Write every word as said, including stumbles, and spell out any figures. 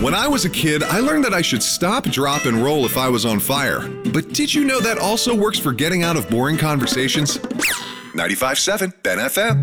When I was a kid, I learned that I should stop, drop, and roll if I was on fire. But did you know that also works for getting out of boring conversations? ninety-five point seven Ben F M.